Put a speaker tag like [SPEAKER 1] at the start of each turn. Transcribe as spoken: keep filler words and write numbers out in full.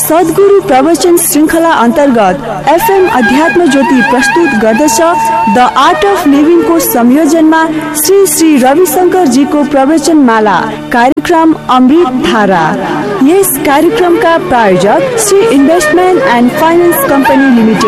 [SPEAKER 1] सद्गुरु प्रवचन श्रृङ्खला अन्तर्गत एफएम अध्यात्म ज्योति प्रस्तुत गर्दछ द आर्ट अफ लिभिङ को संयोजनमा श्री श्री रविशंकर जी को प्रवचन माला कार्यक्रम अमृत धारा। यस कार्यक्रमका प्रायोजक Shri investment and finance company limited.